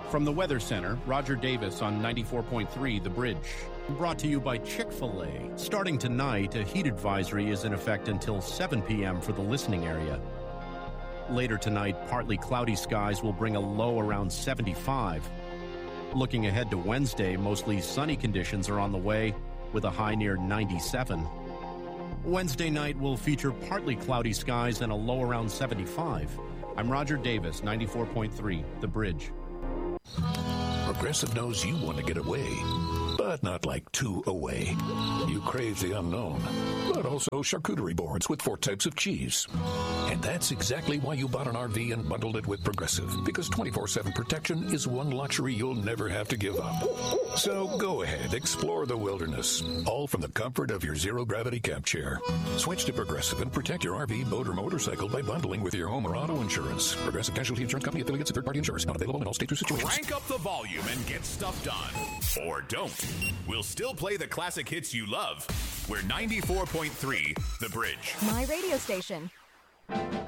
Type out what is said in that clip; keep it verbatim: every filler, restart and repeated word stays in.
From the Weather Center, Roger Davis on ninety-four point three The Bridge. Brought to you by Chick-fil-A. Starting tonight, a heat advisory is in effect until seven p.m. for the listening area. Later tonight, partly cloudy skies will bring a low around seventy-five. Looking ahead to Wednesday, mostly sunny conditions are on the way with a high near ninety-seven. Wednesday night will feature partly cloudy skies and a low around seventy-five. I'm Roger Davis, ninety-four point three The Bridge. Progressive knows you want to get away, but not like too away. You crave the unknown, but also charcuterie boards with four types of cheese. And that's exactly why you bought an R V and bundled it with Progressive, because twenty-four seven protection is one luxury you'll never have to give up. So go ahead, explore the wilderness, all from the comfort of your zero-gravity camp chair. Switch to Progressive and protect your R V, boat, or motorcycle by bundling with your home or auto insurance. Progressive Casualty Insurance Company, affiliates, and third-party insurance. Not available in all states or situations. Crank up the volume and get stuff done. Or don't. We'll still play the classic hits you love. We're ninety-four point three The Bridge. My radio station.